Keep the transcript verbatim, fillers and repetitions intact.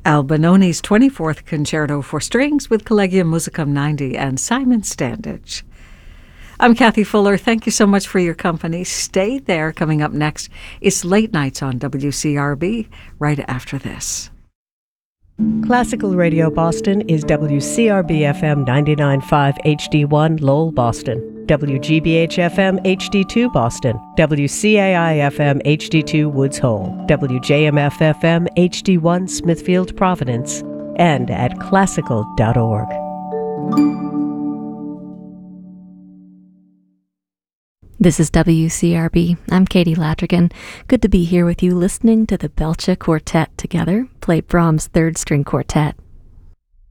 Albinoni's twenty-fourth Concerto for Strings with Collegium Musicum ninety and Simon Standage. I'm Kathy Fuller. Thank you so much for your company. Stay there. Coming up next, it's Late Nights on W C R B right after this. Classical Radio Boston is W C R B F M ninety-nine point five H D one Lowell, Boston, W G B H F M H D two Boston, W C A I F M H D two Woods Hole, W J M F F M H D one Smithfield, Providence, and at classical dot org. This is W C R B. I'm Katie Ladrigan. Good to be here with you listening to the Belcha Quartet together, play Brahms' Third String Quartet.